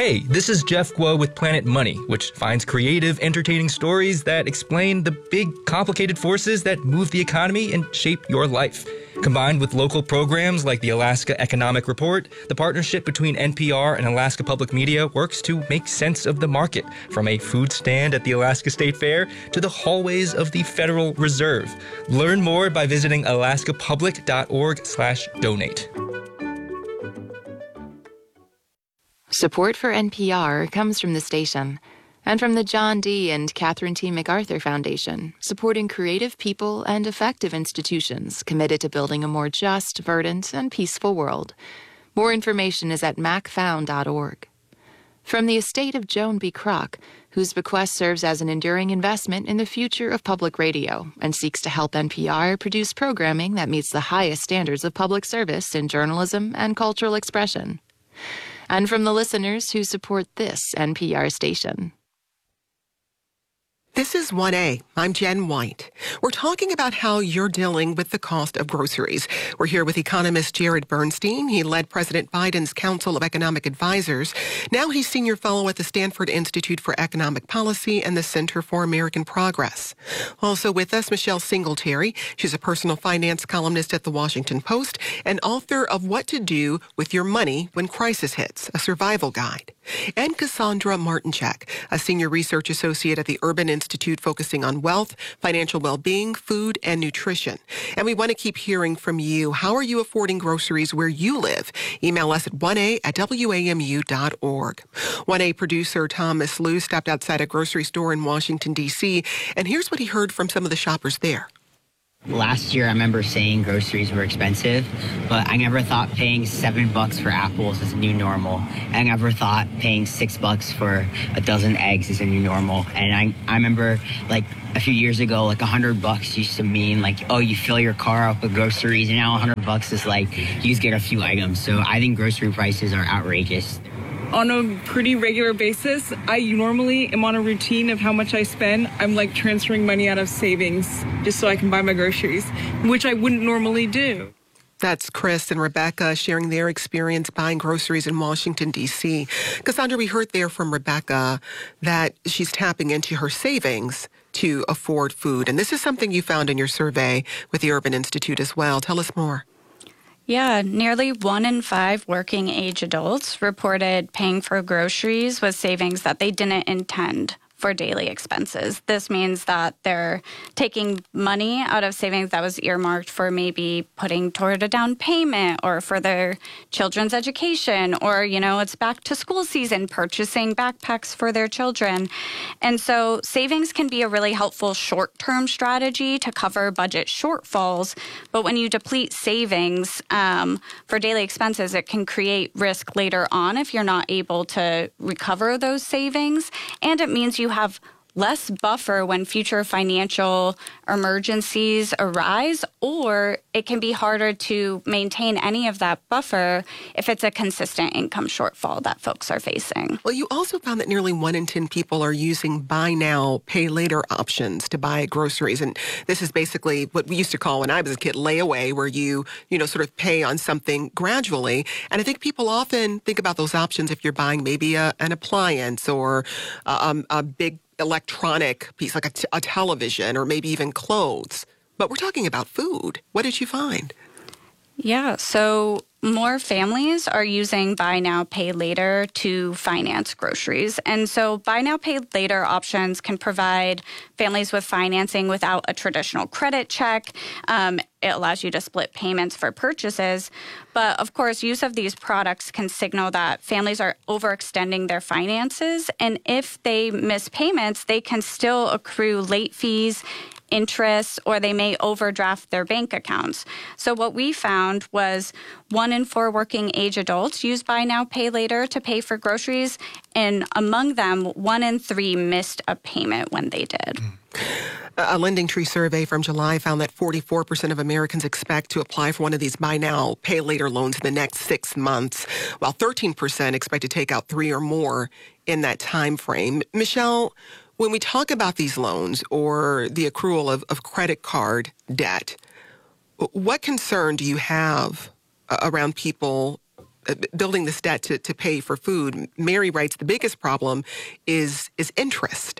Hey, this is Jeff Guo with Planet Money, which finds creative, entertaining stories that explain the big, complicated forces that move the economy and shape your life. Combined with local programs like the Alaska Economic Report, the partnership between NPR and Alaska Public Media works to make sense of the market, from a food stand at the Alaska State Fair to the hallways of the Federal Reserve. Learn more by visiting alaskapublic.org/donate. Support for NPR comes from the station and from the John D. and Catherine T. MacArthur Foundation, supporting creative people and effective institutions committed to building a more just, verdant, and peaceful world. More information is at macfound.org. From the estate of Joan B. Kroc, whose bequest serves as an enduring investment in the future of public radio and seeks to help NPR produce programming that meets the highest standards of public service in journalism and cultural expression. And from the listeners who support this NPR station. This is 1A. I'm Jen White. We're talking about how you're dealing with the cost of groceries. We're here with economist Jared Bernstein. He led President Biden's Council of Economic Advisors. Now he's senior fellow at the Stanford Institute for Economic Policy and the Center for American Progress. Also with us, Michelle Singletary. She's a personal finance columnist at The Washington Post and author of What to Do with Your Money When Crisis Hits, a survival guide. And Cassandra Martinchak, a senior research associate at the Urban Institute focusing on wealth, financial well-being, food, and nutrition. And we want to keep hearing from you. How are you affording groceries where you live? Email us at 1a@wamu.org. 1A producer Thomas Liu stopped outside a grocery store in Washington, D.C., and here's what he heard from some of the shoppers there. Last year, I remember saying groceries were expensive, but I never thought paying $7 for apples is a new normal. I never thought paying $6 for a dozen eggs is a new normal. And I remember, like, a few years ago, like $100 used to mean, like, oh, you fill your car up with groceries, and now $100 is like, you just get a few items. So I think grocery prices are outrageous. On a pretty regular basis, I normally am on a routine of how much I spend. I'm like transferring money out of savings just so I can buy my groceries, which I wouldn't normally do. That's Chris and Rebecca sharing their experience buying groceries in Washington, D.C. Cassandra, we heard there from Rebecca that she's tapping into her savings to afford food. And this is something you found in your survey with the Urban Institute as well. Tell us more. Yeah, nearly 1 in 5 working age adults reported paying for groceries with savings that they didn't intend for daily expenses. This means that they're taking money out of savings that was earmarked for maybe putting toward a down payment or for their children's education, or, you know, it's back to school season, purchasing backpacks for their children. And so savings can be a really helpful short-term strategy to cover budget shortfalls. But when you deplete savings for daily expenses, it can create risk later on if you're not able to recover those savings. And it means you have less buffer when future financial emergencies arise, or it can be harder to maintain any of that buffer if it's a consistent income shortfall that folks are facing. Well, you also found that nearly 1 in 10 people are using buy now, pay later options to buy groceries. And this is basically what we used to call, when I was a kid, layaway, where you sort of pay on something gradually. And I think people often think about those options if you're buying maybe an appliance or a big electronic piece like a television or maybe even clothes. But we're talking about food. What did you find? Yeah, so more families are using buy now, pay later to finance groceries. And so buy now, pay later options can provide families with financing without a traditional credit check. It allows you to split payments for purchases. But of course, use of these products can signal that families are overextending their finances. And if they miss payments, they can still accrue late fees, interest, or they may overdraft their bank accounts. So what we found was 1 in 4 working age adults use buy now, pay later to pay for groceries. And among them, 1 in 3 missed a payment when they did. A LendingTree survey from July found that 44% of Americans expect to apply for one of these buy now, pay later loans in the next 6 months, while 13% expect to take out 3 or more in that time frame. Michelle, when we talk about these loans or the accrual of credit card debt, what concern do you have around people building this debt to pay for food. Mary writes, the biggest problem is interest.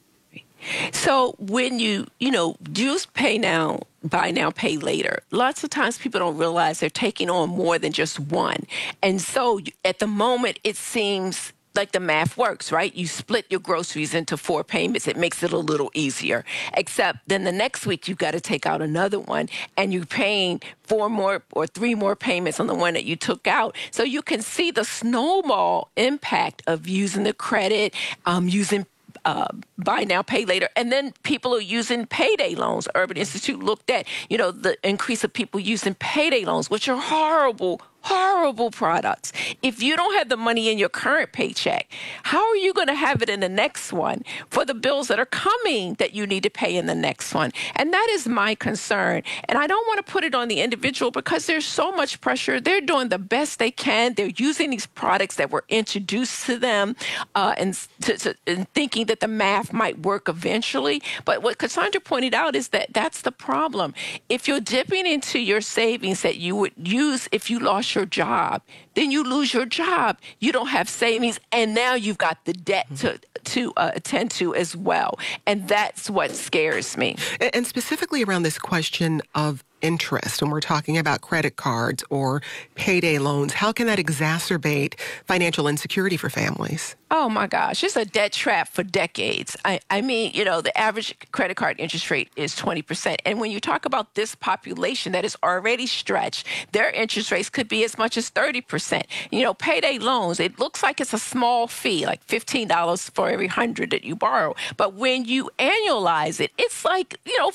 So when you use pay now, buy now, pay later, lots of times people don't realize they're taking on more than just one. And so at the moment, it seems like the math works, right? You split your groceries into 4 payments. It makes it a little easier. Except then the next week, you've got to take out another one, and you're paying 4 more or 3 more payments on the one that you took out. So you can see the snowball impact of using the credit, using buy now, pay later. And then people are using payday loans. Urban Institute looked at, the increase of people using payday loans, which are horrible products. If you don't have the money in your current paycheck, how are you going to have it in the next one for the bills that are coming that you need to pay in the next one? And that is my concern. And I don't want to put it on the individual because there's so much pressure. They're doing the best they can. They're using these products that were introduced to them and thinking that the math might work eventually. But what Cassandra pointed out is that that's the problem. If you're dipping into your savings that you would use if you lost your job, then you lose your job. You don't have savings, and now you've got the debt to attend to as well. And that's what scares me. And specifically around this question of interest, when we're talking about credit cards or payday loans, how can that exacerbate financial insecurity for families? Oh, my gosh. It's a debt trap for decades. I mean, the average credit card interest rate is 20%. And when you talk about this population that is already stretched, their interest rates could be as much as 30%. Payday loans, it looks like it's a small fee, like $15 for every 100 that you borrow. But when you annualize it, it's like,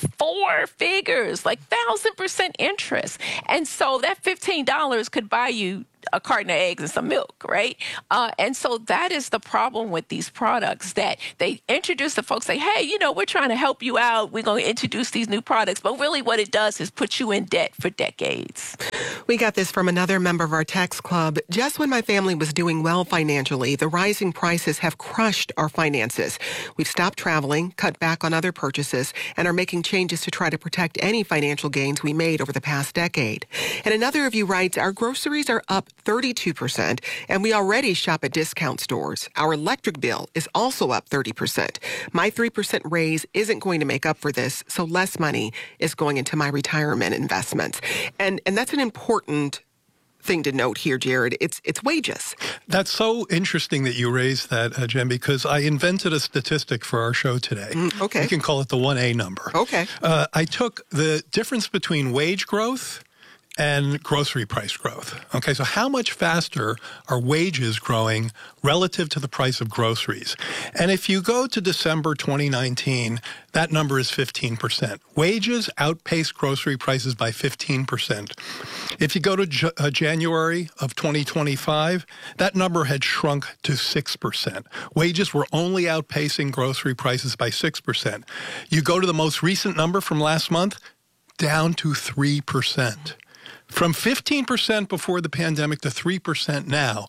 4 figures, like 1,000% interest. And so that $15 could buy you a carton of eggs and some milk, right? And so that is the problem with these products, that they introduce the folks, say, hey, we're trying to help you out. We're going to introduce these new products. But really what it does is put you in debt for decades. We got this from another member of our text club. Just when my family was doing well financially, the rising prices have crushed our finances. We've stopped traveling, cut back on other purchases, and are making changes to try to protect any financial gains we made over the past decade. And another of you writes, our groceries are up 32%, and we already shop at discount stores. Our electric bill is also up 30%. My 3% raise isn't going to make up for this, so less money is going into my retirement investments. And that's an important thing to note here, Jared. It's wages. That's so interesting that you raised that, Jen, because I invented a statistic for our show today. Okay. We can call it the 1A number. Okay. I took the difference between wage growth and grocery price growth. Okay, so how much faster are wages growing relative to the price of groceries? And if you go to December 2019, that number is 15%. Wages outpace grocery prices by 15%. If you go to January of 2025, that number had shrunk to 6%. Wages were only outpacing grocery prices by 6%. You go to the most recent number from last month, down to 3%. From 15% before the pandemic to 3% now.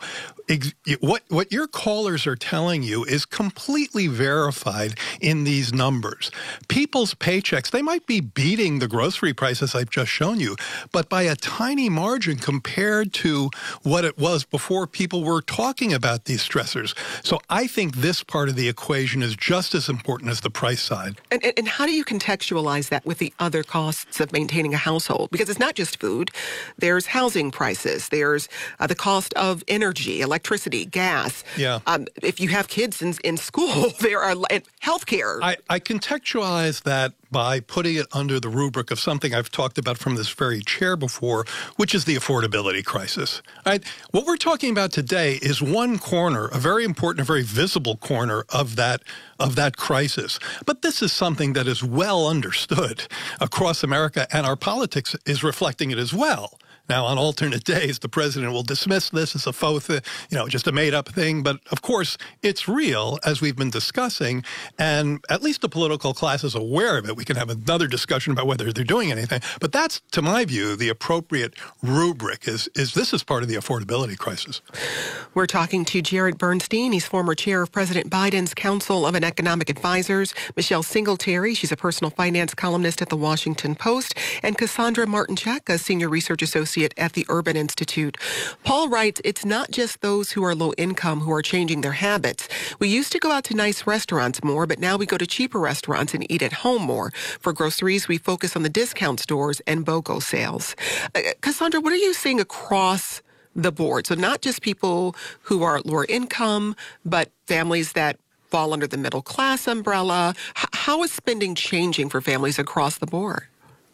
What your callers are telling you is completely verified in these numbers. People's paychecks, they might be beating the grocery prices I've just shown you, but by a tiny margin compared to what it was before people were talking about these stressors. So I think this part of the equation is just as important as the price side. And how do you contextualize that with the other costs of maintaining a household? Because it's not just food. There's housing prices. There's the cost of energy, electricity, gas. Yeah. If you have kids in school, there are healthcare. I contextualize that by putting it under the rubric of something I've talked about from this very chair before, which is the affordability crisis. Right? What we're talking about today is one corner, a very important, a very visible corner of that crisis. But this is something that is well understood across America, and our politics is reflecting it as well. Now, on alternate days, the president will dismiss this as a faux, just a made-up thing. But, of course, it's real, as we've been discussing, and at least the political class is aware of it. We can have another discussion about whether they're doing anything. But that's, to my view, the appropriate rubric is this is part of the affordability crisis. We're talking to Jared Bernstein. He's former chair of President Biden's Council of Economic Advisors. Michelle Singletary, she's a personal finance columnist at The Washington Post. And Cassandra Martinchak, a senior research associate associate at the Urban Institute. Paul writes, it's not just those who are low income who are changing their habits. We used to go out to nice restaurants more, but now we go to cheaper restaurants and eat at home more. For groceries, we focus on the discount stores and BOGO sales. Cassandra, what are you seeing across the board? So not just people who are lower income, but families that fall under the middle class umbrella. How is spending changing for families across the board?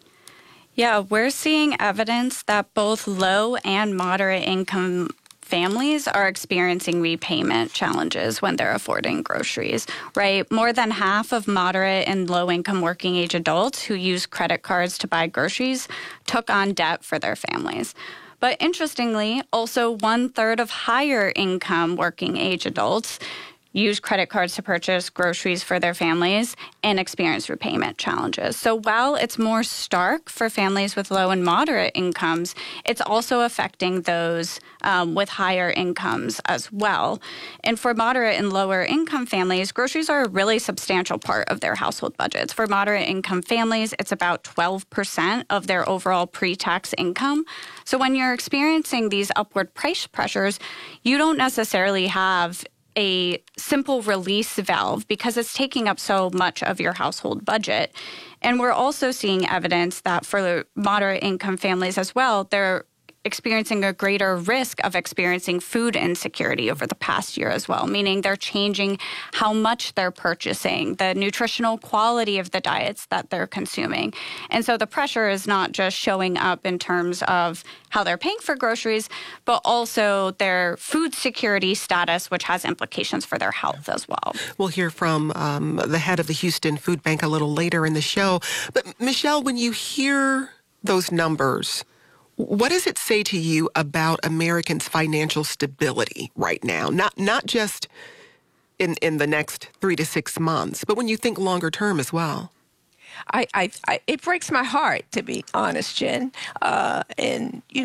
Yeah, we're seeing evidence that both low and moderate income families are experiencing repayment challenges when they're affording groceries, right? More than half of moderate and low-income working-age adults who use credit cards to buy groceries took on debt for their families. But interestingly, also 1/3 of higher-income working-age adults use credit cards to purchase groceries for their families and experience repayment challenges. So while it's more stark for families with low and moderate incomes, it's also affecting those with higher incomes as well. And for moderate and lower income families, groceries are a really substantial part of their household budgets. For moderate income families, it's about 12% of their overall pre-tax income. So when you're experiencing these upward price pressures, you don't necessarily have a simple release valve because it's taking up so much of your household budget. And we're also seeing evidence that for moderate income families as well, they're experiencing a greater risk of experiencing food insecurity over the past year as well, meaning they're changing how much they're purchasing, the nutritional quality of the diets that they're consuming. And so the pressure is not just showing up in terms of how they're paying for groceries, but also their food security status, which has implications for their health as well. We'll hear from the head of the Houston Food Bank a little later in the show. But Michelle, when you hear those numbers, what does it say to you about Americans' financial stability right now? Not just in the next 3 to 6 months, but when you think longer term as well. It breaks my heart, to be honest, Jen. And